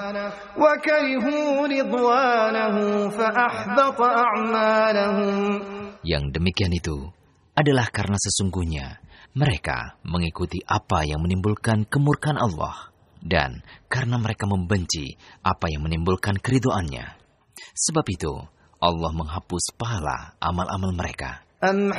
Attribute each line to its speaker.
Speaker 1: Yang demikian itu adalah karena sesungguhnya mereka mengikuti apa yang menimbulkan kemurkaan Allah dan karena mereka membenci apa yang menimbulkan keridhoannya. Sebab itu Allah menghapus pahala amal-amal mereka.
Speaker 2: أم